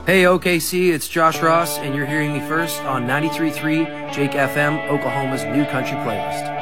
Hey OKC, it's Josh Ross, and you're hearing me first on 93.3 Jake FM, Oklahoma's new country playlist.